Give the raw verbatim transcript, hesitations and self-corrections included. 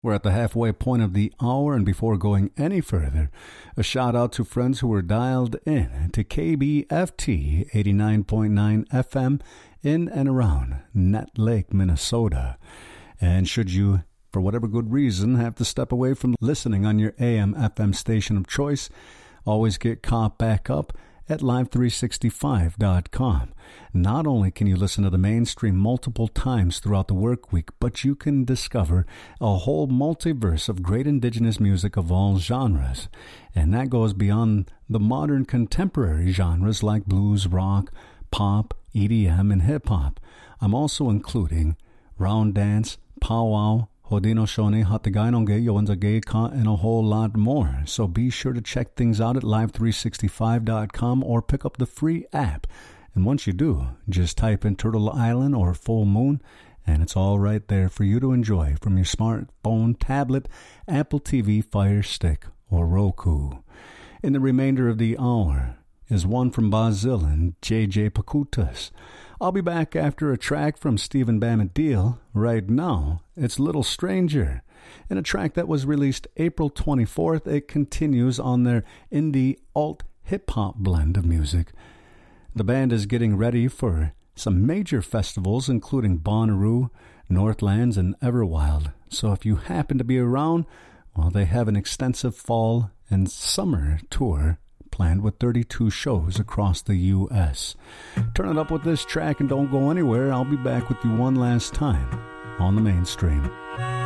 We're at the halfway point of the hour, and before going any further, a shout out to friends who were dialed in to K B F T eighty-nine point nine F M in and around Nut Lake, Minnesota. And should you, for whatever good reason, have to step away from listening on your A M F M station of choice, always get caught back up at live three sixty-five dot com. Not only can you listen to the mainstream multiple times throughout the work week, but you can discover a whole multiverse of great indigenous music of all genres. And that goes beyond the modern contemporary genres like blues, rock, pop, E D M, and hip-hop. I'm also including round dance, powwow, Haudenosaunee, Hatagainonge, Yowenzage, Ka, and a whole lot more. So be sure to check things out at live three sixty-five dot com or pick up the free app. And once you do, just type in Turtle Island or Full Moon, and it's all right there for you to enjoy from your smartphone, tablet, Apple T V, Fire Stick, or Roku. In the remainder of the hour is one from Bazil and J J Pakutas. I'll be back after a track from Stephen Bamadil. Right now, it's Little Stranger. In a track that was released April twenty-fourth, it continues on their indie alt hip-hop blend of music. The band is getting ready for some major festivals, including Bonnaroo, Northlands, and Everwild. So if you happen to be around, well, they have an extensive fall and summer tour planned with thirty-two shows across the U S Turn it up with this track and don't go anywhere. I'll be back with you one last time on the mainstream.